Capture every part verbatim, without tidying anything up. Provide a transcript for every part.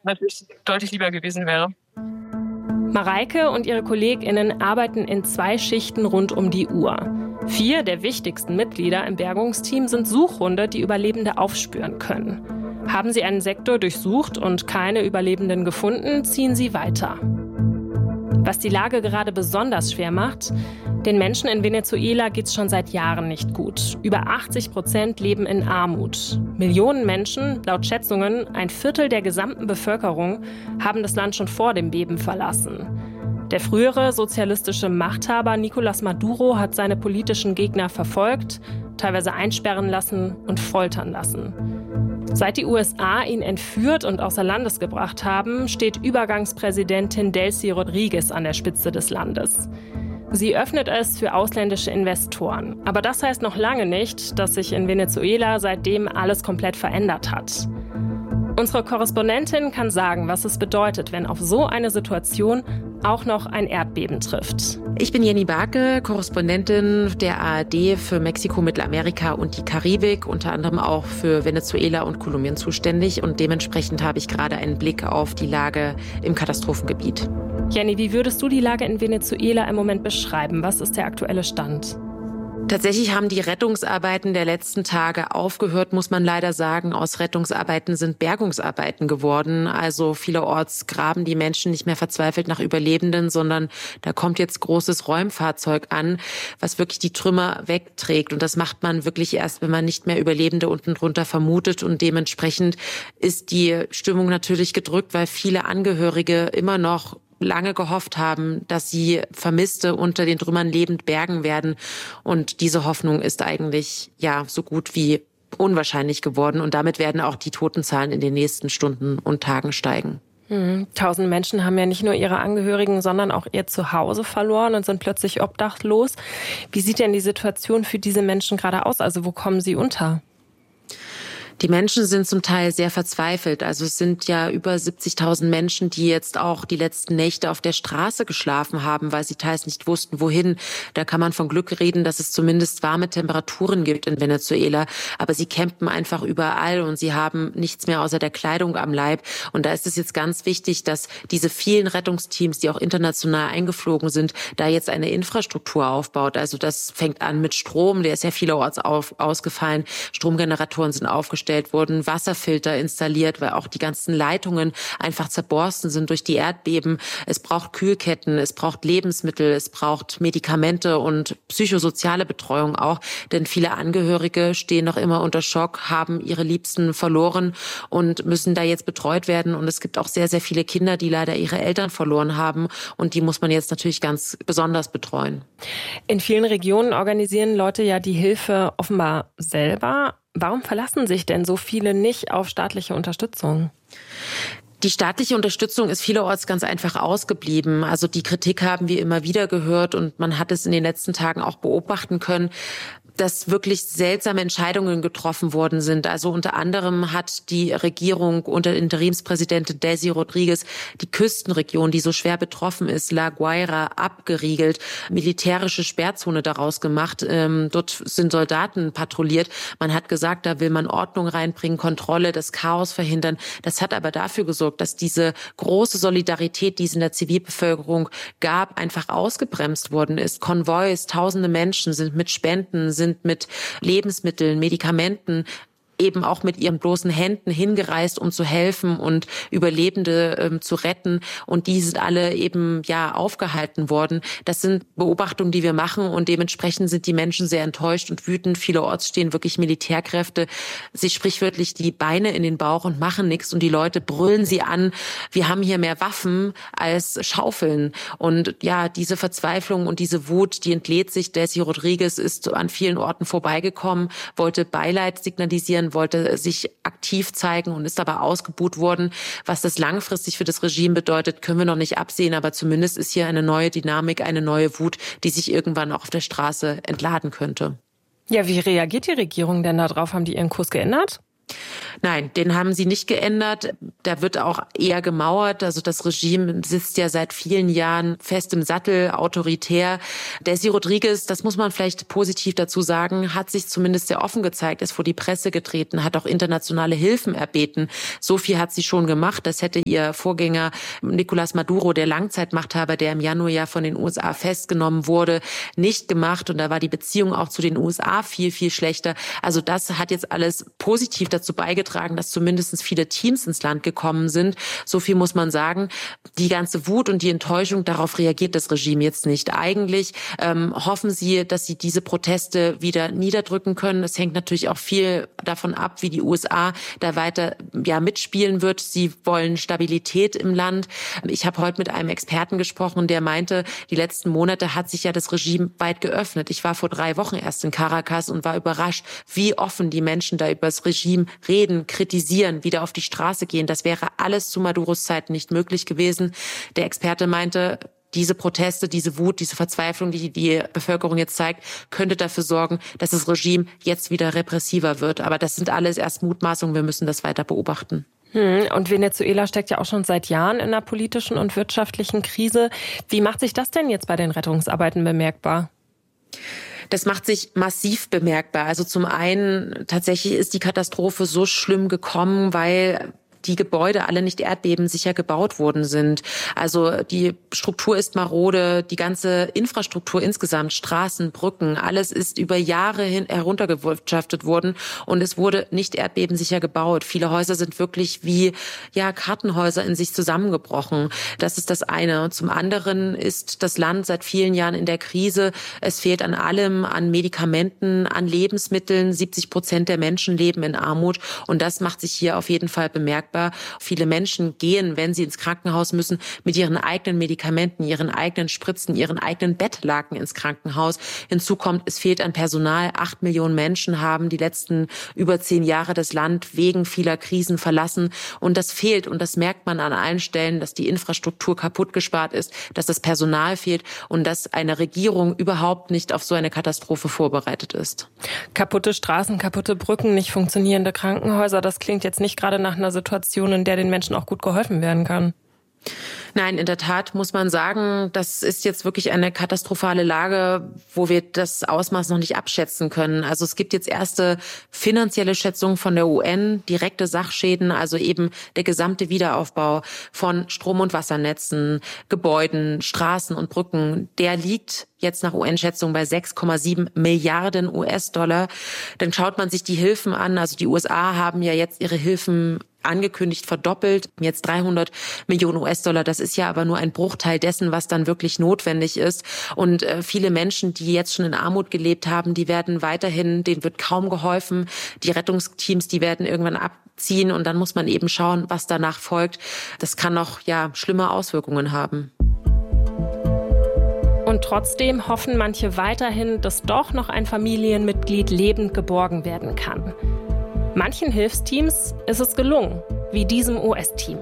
natürlich deutlich lieber gewesen wäre. Mareike und ihre KollegInnen arbeiten in zwei Schichten rund um die Uhr. Vier der wichtigsten Mitglieder im Bergungsteam sind Suchhunde, die Überlebende aufspüren können. Haben sie einen Sektor durchsucht und keine Überlebenden gefunden, ziehen sie weiter. Was die Lage gerade besonders schwer macht: Den Menschen in Venezuela geht's schon seit Jahren nicht gut. Über achtzig Prozent leben in Armut. Millionen Menschen, laut Schätzungen ein Viertel der gesamten Bevölkerung, haben das Land schon vor dem Beben verlassen. Der frühere sozialistische Machthaber Nicolás Maduro hat seine politischen Gegner verfolgt, teilweise einsperren lassen und foltern lassen. Seit die U S A ihn entführt und außer Landes gebracht haben, steht Übergangspräsidentin Delcy Rodríguez an der Spitze des Landes. Sie öffnet es für ausländische Investoren. Aber das heißt noch lange nicht, dass sich in Venezuela seitdem alles komplett verändert hat. Unsere Korrespondentin kann sagen, was es bedeutet, wenn auf so eine Situation auch noch ein Erdbeben trifft. Ich bin Jenny Barke, Korrespondentin der A R D für Mexiko, Mittelamerika und die Karibik, unter anderem auch für Venezuela und Kolumbien zuständig. Und dementsprechend habe ich gerade einen Blick auf die Lage im Katastrophengebiet. Jenny, wie würdest du die Lage in Venezuela im Moment beschreiben? Was ist der aktuelle Stand? Tatsächlich haben die Rettungsarbeiten der letzten Tage aufgehört, muss man leider sagen. Aus Rettungsarbeiten sind Bergungsarbeiten geworden. Also vielerorts graben die Menschen nicht mehr verzweifelt nach Überlebenden, sondern da kommt jetzt großes Räumfahrzeug an, was wirklich die Trümmer wegträgt. Und das macht man wirklich erst, wenn man nicht mehr Überlebende unten drunter vermutet. Und dementsprechend ist die Stimmung natürlich gedrückt, weil viele Angehörige immer noch lange gehofft haben, dass sie Vermisste unter den Trümmern lebend bergen werden. Und diese Hoffnung ist eigentlich ja so gut wie unwahrscheinlich geworden. Und damit werden auch die Totenzahlen in den nächsten Stunden und Tagen steigen. Mhm. Tausende Menschen haben ja nicht nur ihre Angehörigen, sondern auch ihr Zuhause verloren und sind plötzlich obdachlos. Wie sieht denn die Situation für diese Menschen gerade aus? Also wo kommen sie unter? Die Menschen sind zum Teil sehr verzweifelt. Also es sind ja über siebzigtausend Menschen, die jetzt auch die letzten Nächte auf der Straße geschlafen haben, weil sie teils nicht wussten, wohin. Da kann man von Glück reden, dass es zumindest warme Temperaturen gibt in Venezuela. Aber sie campen einfach überall und sie haben nichts mehr außer der Kleidung am Leib. Und da ist es jetzt ganz wichtig, dass diese vielen Rettungsteams, die auch international eingeflogen sind, da jetzt eine Infrastruktur aufbaut. Also das fängt an mit Strom, der ist ja vielerorts auf, ausgefallen. Stromgeneratoren sind aufgestellt. Wurden Wasserfilter installiert, weil auch die ganzen Leitungen einfach zerborsten sind durch die Erdbeben. Es braucht Kühlketten, es braucht Lebensmittel, es braucht Medikamente und psychosoziale Betreuung auch, denn viele Angehörige stehen noch immer unter Schock, haben ihre Liebsten verloren und müssen da jetzt betreut werden. Und es gibt auch sehr, sehr viele Kinder, die leider ihre Eltern verloren haben und die muss man jetzt natürlich ganz besonders betreuen. In vielen Regionen organisieren Leute ja die Hilfe offenbar selber. Warum verlassen sich denn so viele nicht auf staatliche Unterstützung? Die staatliche Unterstützung ist vielerorts ganz einfach ausgeblieben. Also die Kritik haben wir immer wieder gehört und man hat es in den letzten Tagen auch beobachten können, dass wirklich seltsame Entscheidungen getroffen worden sind. Also unter anderem hat die Regierung unter Interimspräsidentin Delcy Rodríguez die Küstenregion, die so schwer betroffen ist, La Guaira, abgeriegelt, militärische Sperrzone daraus gemacht. Ähm, dort sind Soldaten patrouilliert. Man hat gesagt, da will man Ordnung reinbringen, Kontrolle, das Chaos verhindern. Das hat aber dafür gesorgt, dass diese große Solidarität, die es in der Zivilbevölkerung gab, einfach ausgebremst worden ist. Konvois, tausende Menschen sind mit Spenden, sind sind mit Lebensmitteln, Medikamenten, eben auch mit ihren bloßen Händen hingereist, um zu helfen und Überlebende ähm, zu retten. Und die sind alle eben ja aufgehalten worden. Das sind Beobachtungen, die wir machen und dementsprechend sind die Menschen sehr enttäuscht und wütend. Vielerorts stehen wirklich Militärkräfte sich sprichwörtlich die Beine in den Bauch und machen nichts. Und die Leute brüllen sie an, wir haben hier mehr Waffen als Schaufeln. Und ja, diese Verzweiflung und diese Wut, die entlädt sich. Delcy Rodríguez ist an vielen Orten vorbeigekommen, wollte Beileid signalisieren, wollte sich aktiv zeigen und ist aber ausgebuht worden. Was das langfristig für das Regime bedeutet, können wir noch nicht absehen, aber zumindest ist hier eine neue Dynamik, eine neue Wut, die sich irgendwann auch auf der Straße entladen könnte. Ja, wie reagiert die Regierung denn darauf? Haben die ihren Kurs geändert? Nein, den haben sie nicht geändert. Da wird auch eher gemauert. Also das Regime sitzt ja seit vielen Jahren fest im Sattel, autoritär. Desi Rodriguez, das muss man vielleicht positiv dazu sagen, hat sich zumindest sehr offen gezeigt, ist vor die Presse getreten, hat auch internationale Hilfen erbeten. So viel hat sie schon gemacht. Das hätte ihr Vorgänger Nicolás Maduro, der Langzeitmachthaber, der im Januar ja von den U S A festgenommen wurde, nicht gemacht. Und da war die Beziehung auch zu den U S A viel, viel schlechter. Also das hat jetzt alles positiv dazu beigetragen, dass zumindest viele Teams ins Land gekommen sind. So viel muss man sagen. Die ganze Wut und die Enttäuschung, darauf reagiert das Regime jetzt nicht. Eigentlich ähm, hoffen sie, dass sie diese Proteste wieder niederdrücken können. Es hängt natürlich auch viel davon ab, wie die U S A da weiter ja mitspielen wird. Sie wollen Stabilität im Land. Ich habe heute mit einem Experten gesprochen, der meinte, die letzten Monate hat sich ja das Regime weit geöffnet. Ich war vor drei Wochen erst in Caracas und war überrascht, wie offen die Menschen da über das Regime reden, kritisieren, wieder auf die Straße gehen. Das wäre alles zu Maduros Zeit nicht möglich gewesen. Der Experte meinte, diese Proteste, diese Wut, diese Verzweiflung, die die Bevölkerung jetzt zeigt, könnte dafür sorgen, dass das Regime jetzt wieder repressiver wird. Aber das sind alles erst Mutmaßungen. Wir müssen das weiter beobachten. Hm, und Venezuela steckt ja auch schon seit Jahren in einer politischen und wirtschaftlichen Krise. Wie macht sich das denn jetzt bei den Rettungsarbeiten bemerkbar? Das macht sich massiv bemerkbar. Also zum einen, tatsächlich ist die Katastrophe so schlimm gekommen, weil die Gebäude alle nicht erdbebensicher gebaut worden sind. Also die Struktur ist marode, die ganze Infrastruktur insgesamt, Straßen, Brücken, alles ist über Jahre hin heruntergewirtschaftet worden und es wurde nicht erdbebensicher gebaut. Viele Häuser sind wirklich wie ja Kartenhäuser in sich zusammengebrochen. Das ist das eine. Zum anderen ist das Land seit vielen Jahren in der Krise. Es fehlt an allem, an Medikamenten, an Lebensmitteln. siebzig Prozent der Menschen leben in Armut und das macht sich hier auf jeden Fall bemerkbar. Viele Menschen gehen, wenn sie ins Krankenhaus müssen, mit ihren eigenen Medikamenten, ihren eigenen Spritzen, ihren eigenen Bettlaken ins Krankenhaus. Hinzu kommt, es fehlt an Personal. Acht Millionen Menschen haben die letzten über zehn Jahre das Land wegen vieler Krisen verlassen. Und das fehlt. Und das merkt man an allen Stellen, dass die Infrastruktur kaputt gespart ist, dass das Personal fehlt und dass eine Regierung überhaupt nicht auf so eine Katastrophe vorbereitet ist. Kaputte Straßen, kaputte Brücken, nicht funktionierende Krankenhäuser. Das klingt jetzt nicht gerade nach einer Situation, in der den Menschen auch gut geholfen werden kann. Nein, in der Tat muss man sagen, das ist jetzt wirklich eine katastrophale Lage, wo wir das Ausmaß noch nicht abschätzen können. Also es gibt jetzt erste finanzielle Schätzungen von der U N, direkte Sachschäden, also eben der gesamte Wiederaufbau von Strom- und Wassernetzen, Gebäuden, Straßen und Brücken, der liegt jetzt nach U N-Schätzung bei sechs Komma sieben Milliarden U S-Dollar. Dann schaut man sich die Hilfen an. Also die U S A haben ja jetzt ihre Hilfen angekündigt, verdoppelt, jetzt dreihundert Millionen U S-Dollar. Das ist ja aber nur ein Bruchteil dessen, was dann wirklich notwendig ist. Und äh, viele Menschen, die jetzt schon in Armut gelebt haben, die werden weiterhin, denen wird kaum geholfen. Die Rettungsteams, die werden irgendwann abziehen und dann muss man eben schauen, was danach folgt. Das kann noch ja schlimme Auswirkungen haben. Und trotzdem hoffen manche weiterhin, dass doch noch ein Familienmitglied lebend geborgen werden kann. Manchen Hilfsteams ist es gelungen, wie diesem U S-Team.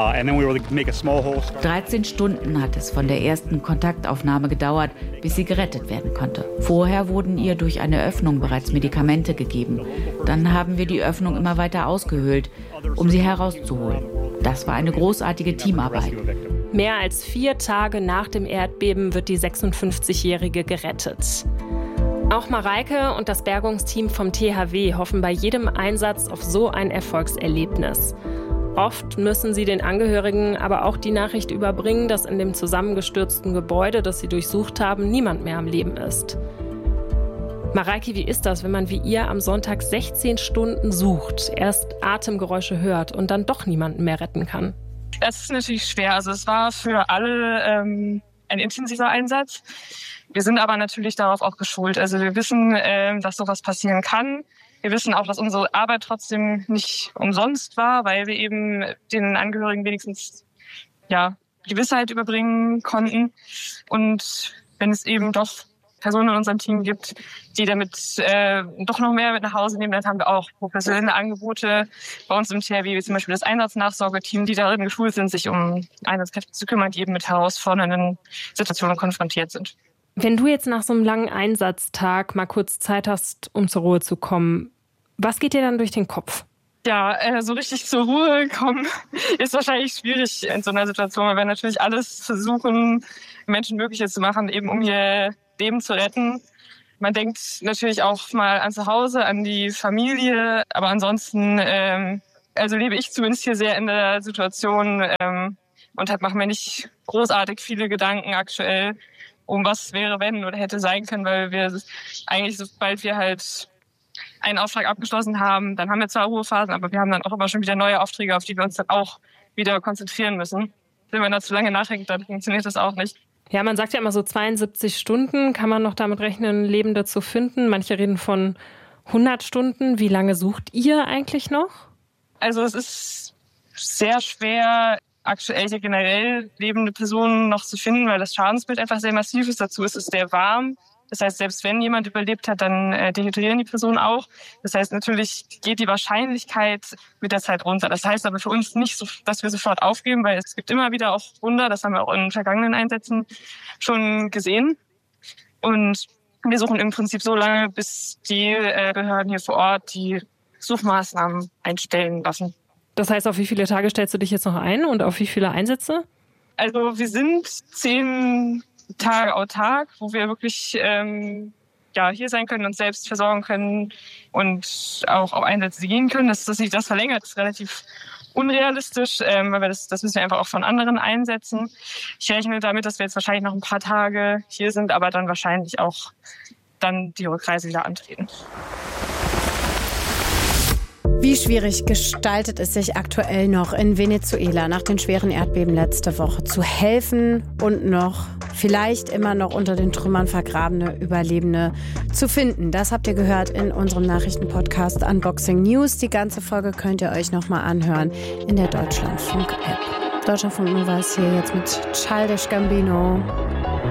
dreizehn Stunden hat es von der ersten Kontaktaufnahme gedauert, bis sie gerettet werden konnte. Vorher wurden ihr durch eine Öffnung bereits Medikamente gegeben. Dann haben wir die Öffnung immer weiter ausgehöhlt, um sie herauszuholen. Das war eine großartige Teamarbeit. Mehr als vier Tage nach dem Erdbeben wird die sechsundfünfzigjährige gerettet. Auch Mareike und das Bergungsteam vom T H W hoffen bei jedem Einsatz auf so ein Erfolgserlebnis. Oft müssen sie den Angehörigen aber auch die Nachricht überbringen, dass in dem zusammengestürzten Gebäude, das sie durchsucht haben, niemand mehr am Leben ist. Mareike, wie ist das, wenn man wie ihr am Sonntag sechzehn Stunden sucht, erst Atemgeräusche hört und dann doch niemanden mehr retten kann? Es ist natürlich schwer. Also es war für alle ähm, ein intensiver Einsatz. Wir sind aber natürlich darauf auch geschult. Also wir wissen, äh, dass sowas passieren kann. Wir wissen auch, dass unsere Arbeit trotzdem nicht umsonst war, weil wir eben den Angehörigen wenigstens ja Gewissheit überbringen konnten. Und wenn es eben doch Personen in unserem Team gibt, die damit äh, doch noch mehr mit nach Hause nehmen, dann haben wir auch professionelle Angebote bei uns im T H W, wie zum Beispiel das Einsatznachsorgeteam, die darin geschult sind, sich um Einsatzkräfte zu kümmern, die eben mit herausfordernden Situationen konfrontiert sind. Wenn du jetzt nach so einem langen Einsatztag mal kurz Zeit hast, um zur Ruhe zu kommen, was geht dir dann durch den Kopf? Ja, äh, so richtig zur Ruhe kommen ist wahrscheinlich schwierig in so einer Situation, weil wir natürlich alles versuchen, Menschen Mögliches zu machen, eben um ihr Leben zu retten. Man denkt natürlich auch mal an zu Hause, an die Familie, aber ansonsten ähm, also lebe ich zumindest hier sehr in der Situation ähm, und mache mir nicht großartig viele Gedanken aktuell, um was wäre, wenn oder hätte sein können, weil wir eigentlich, sobald wir halt einen Auftrag abgeschlossen haben, dann haben wir zwar Ruhephasen, aber wir haben dann auch immer schon wieder neue Aufträge, auf die wir uns dann auch wieder konzentrieren müssen. Wenn man da zu lange nachdenkt, dann funktioniert das auch nicht. Ja, man sagt ja immer so zweiundsiebzig Stunden kann man noch damit rechnen, Lebende zu finden. Manche reden von hundert Stunden. Wie lange sucht ihr eigentlich noch? Also es ist sehr schwer, aktuell hier generell lebende Personen noch zu finden, weil das Schadensbild einfach sehr massiv ist. Dazu ist es sehr warm. Das heißt, selbst wenn jemand überlebt hat, dann äh, dehydrieren die Personen auch. Das heißt, natürlich geht die Wahrscheinlichkeit mit der Zeit runter. Das heißt aber für uns nicht, so, dass wir sofort aufgeben, weil es gibt immer wieder auch Wunder. Das haben wir auch in vergangenen Einsätzen schon gesehen. Und wir suchen im Prinzip so lange, bis die äh, Behörden hier vor Ort die Suchmaßnahmen einstellen lassen. Das heißt, auf wie viele Tage stellst du dich jetzt noch ein und auf wie viele Einsätze? Also wir sind zehn Tage autark, wo wir wirklich ähm, ja, hier sein können, uns selbst versorgen können und auch auf Einsätze gehen können. Dass das sich das verlängert, ist relativ unrealistisch, ähm, weil wir das, das müssen wir einfach auch von anderen einsetzen. Ich rechne damit, dass wir jetzt wahrscheinlich noch ein paar Tage hier sind, aber dann wahrscheinlich auch dann die Rückreise wieder antreten. Wie schwierig gestaltet es sich aktuell noch in Venezuela nach den schweren Erdbeben letzte Woche zu helfen und noch vielleicht immer noch unter den Trümmern vergrabene Überlebende zu finden? Das habt ihr gehört in unserem Nachrichtenpodcast Unboxing News. Die ganze Folge könnt ihr euch nochmal anhören in der Deutschlandfunk-App. Deutschlandfunk Nova ist hier jetzt mit Childish Gambino.